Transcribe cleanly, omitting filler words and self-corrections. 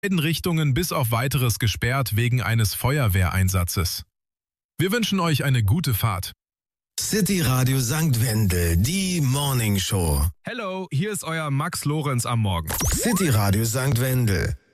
beiden Richtungen bis auf Weiteres gesperrt wegen eines Feuerwehreinsatzes. Wir wünschen euch eine gute Fahrt. City Radio St. Wendel, die Morning Show. Hello, hier ist euer Max Lorenz am Morgen. City Radio St. Wendel.